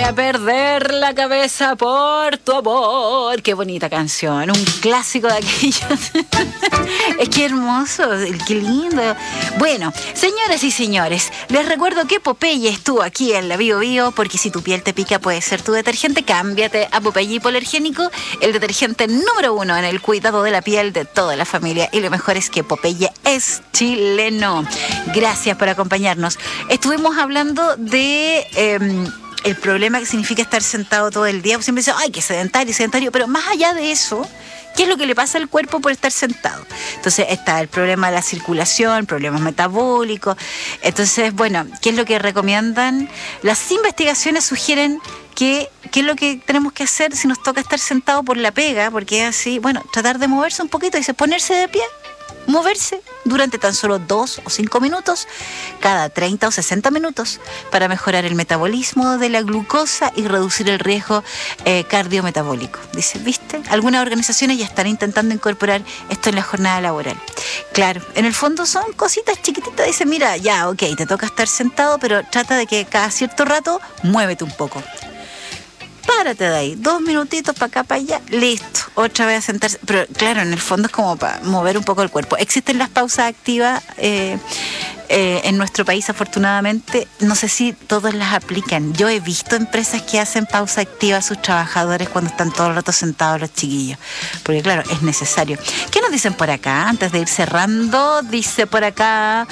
a perder la cabeza por tu amor. Qué bonita canción, un clásico de aquellos. Es que hermoso, qué lindo. Bueno, señoras y señores, les recuerdo que Popeye estuvo aquí en la Bio Bio, porque si tu piel te pica puede ser tu detergente. Cámbiate a Popeye Hipoalergénico, el detergente número 1 en el cuidado de la piel de toda la familia. Y lo mejor es que Popeye es chileno. Gracias por acompañarnos. Estuvimos hablando de el problema que significa estar sentado todo el día. Siempre dicen, ay, qué sedentario, sedentario. Pero más allá de eso, ¿qué es lo que le pasa al cuerpo por estar sentado? Entonces está el problema de la circulación, problemas metabólicos. Entonces, bueno, ¿qué es lo que recomiendan? Las investigaciones sugieren que qué es lo que tenemos que hacer si nos toca estar sentado por la pega, porque es así, bueno, tratar de moverse un poquito, dice, ponerse de pie, moverse durante tan solo 2 o 5 minutos cada 30 o 60 minutos para mejorar el metabolismo de la glucosa y reducir el riesgo cardiometabólico. Dice, ¿viste? Algunas organizaciones ya están intentando incorporar esto en la jornada laboral. Claro, en el fondo son cositas chiquititas. Dice, mira, ya, ok, te toca estar sentado, pero trata de que cada cierto rato muévete un poco. Párate de ahí, 2 minutitos para acá, para allá, listo, otra vez a sentarse. Pero claro, en el fondo es como para mover un poco el cuerpo. Existen las pausas activas en nuestro país, afortunadamente. No sé si todos las aplican. Yo he visto empresas que hacen pausa activa a sus trabajadores cuando están todo el rato sentados los chiquillos. Porque claro, es necesario. ¿Qué nos dicen por acá? Antes de ir cerrando, dice por acá...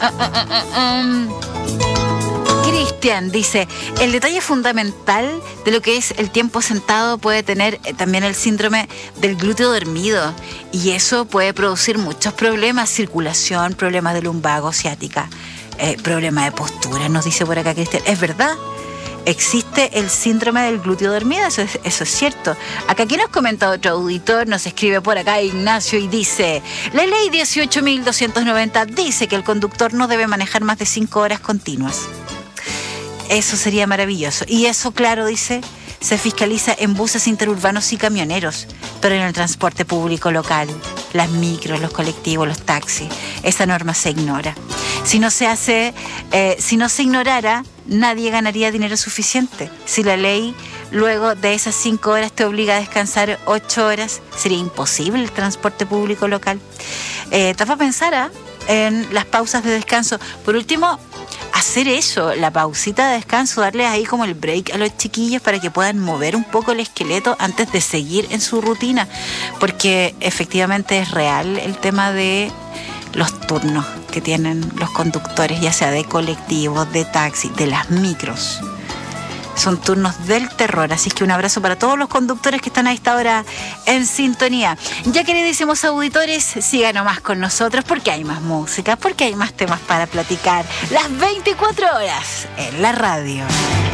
Cristian dice, el detalle fundamental de lo que es el tiempo sentado puede tener también el síndrome del glúteo dormido, y eso puede producir muchos problemas, circulación, problemas de lumbago, ciática, problemas de postura, nos dice por acá Cristian. Es verdad, existe el síndrome del glúteo dormido, eso es cierto. Acá, ¿quién nos comenta? Otro auditor nos escribe por acá, Ignacio, y dice, la ley 18.290 dice que el conductor no debe manejar más de 5 horas continuas. Eso sería maravilloso. Y eso, claro, dice, se fiscaliza en buses interurbanos y camioneros, pero en el transporte público local, las micros, los colectivos, los taxis, esa norma se ignora. Si no se ignorara, nadie ganaría dinero suficiente. Si la ley luego de esas 5 horas te obliga a descansar 8 horas, sería imposible el transporte público local. Te vas a pensar en las pausas de descanso. Por último, hacer eso, la pausita de descanso, darles ahí como el break a los chiquillos para que puedan mover un poco el esqueleto antes de seguir en su rutina, porque efectivamente es real el tema de los turnos que tienen los conductores, ya sea de colectivos, de taxi, de las micros. Son turnos del terror, así que un abrazo para todos los conductores que están a esta hora en sintonía. Ya, queridísimos auditores, sigan nomás con nosotros porque hay más música, porque hay más temas para platicar. Las 24 horas en la radio.